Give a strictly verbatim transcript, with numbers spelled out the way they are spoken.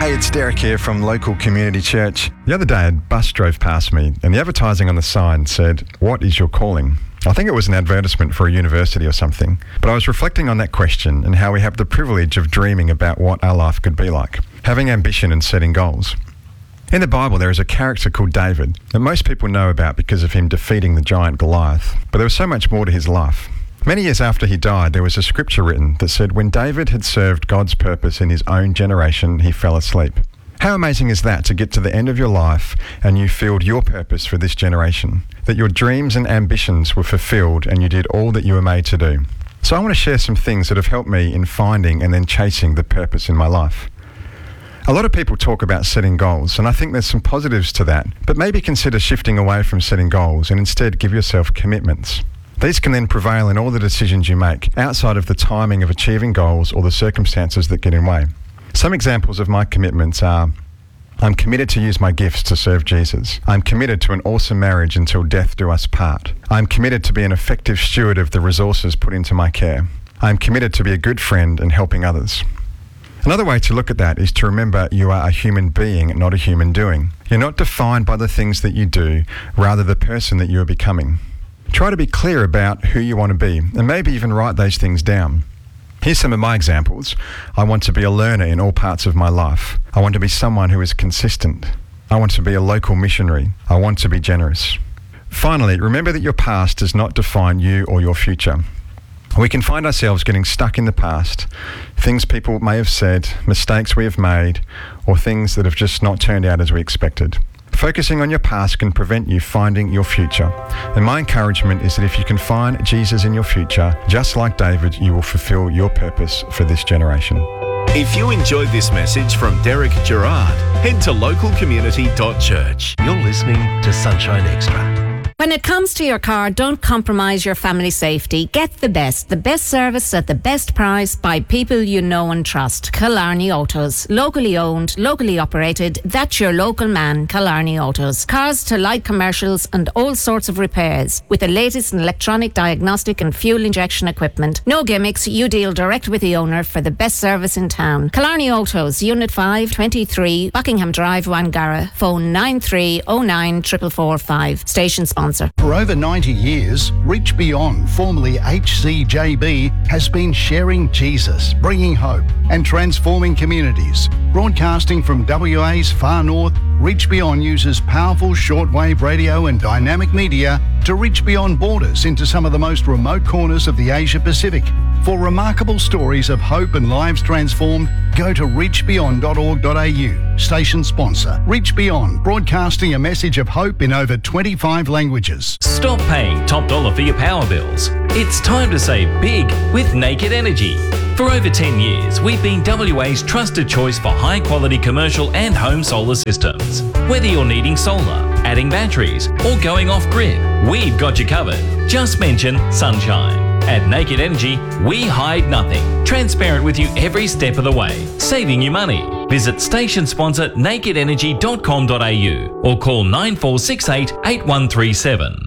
Hey, it's Derek here from local community church. The other day, a bus drove past me and the advertising on the sign said, "What is your calling?" I think it was an advertisement for a university or something, but I was reflecting on that question and how we have the privilege of dreaming about what our life could be like, having ambition and setting goals. In the Bible, there is a character called David that most people know about because of him defeating the giant Goliath, but there was so much more to his life. Many years after he died, there was a scripture written that said when David had served God's purpose in his own generation, he fell asleep. How amazing is that, to get to the end of your life and you filled your purpose for this generation, that your dreams and ambitions were fulfilled and you did all that you were made to do. So I want to share some things that have helped me in finding and then chasing the purpose in my life. A lot of people talk about setting goals, and I think there's some positives to that, but maybe consider shifting away from setting goals and instead give yourself commitments. These can then prevail in all the decisions you make, outside of the timing of achieving goals or the circumstances that get in the way. Some examples of my commitments are: I'm committed to use my gifts to serve Jesus. I'm committed to an awesome marriage until death do us part. I'm committed to be an effective steward of the resources put into my care. I'm committed to be a good friend and helping others. Another way to look at that is to remember you are a human being, not a human doing. You're not defined by the things that you do, rather the person that you are becoming. Try to be clear about who you want to be, and maybe even write those things down. Here's some of my examples. I want to be a learner in all parts of my life. I want to be someone who is consistent. I want to be a local missionary. I want to be generous. Finally, remember that your past does not define you or your future. We can find ourselves getting stuck in the past, things people may have said, mistakes we have made, or things that have just not turned out as we expected. Focusing on your past can prevent you finding your future. And my encouragement is that if you can find Jesus in your future, just like David, you will fulfill your purpose for this generation. If you enjoyed this message from Derek Gerard, head to local community dot church. You're listening to Sunshine Extra. When it comes to your car, don't compromise your family safety. Get the best, the best service at the best price by people you know and trust. Killarney Autos. Locally owned, locally operated. That's your local man, Killarney Autos. Cars to light commercials and all sorts of repairs. With the latest in electronic diagnostic and fuel injection equipment. No gimmicks, you deal direct with the owner for the best service in town. Killarney Autos, Unit five, twenty-three, Buckingham Drive, Wangara. Phone nine three oh nine four four four five. Station sponsor. For over ninety years, Reach Beyond, formerly H C J B, has been sharing Jesus, bringing hope and transforming communities. Broadcasting from W A's far north, Reach Beyond uses powerful shortwave radio and dynamic media to reach beyond borders into some of the most remote corners of the Asia Pacific. For remarkable stories of hope and lives transformed, go to reach beyond dot org dot a u. Station sponsor. Reach Beyond, broadcasting a message of hope in over twenty-five languages. Stop paying top dollar for your power bills. It's time to save big with Naked Energy. For over ten years, we've been W A's trusted choice for high quality commercial and home solar systems. Whether you're needing solar, adding batteries, or going off grid, we've got you covered. Just mention Sunshine. At Naked Energy, we hide nothing. Transparent with you every step of the way, saving you money. Visit station sponsor naked energy dot com dot a u or call nine four six eight, eight one three seven.